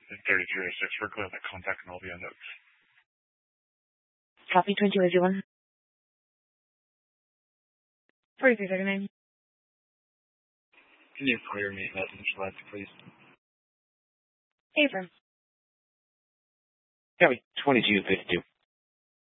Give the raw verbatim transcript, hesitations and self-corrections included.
in thirty-three oh six. We're clear on the contact and I'll be on notes. Copy twenty-two oh one. forty-three second name. Can you clear me message left, please? Abram. Copy twenty-two fifty-two.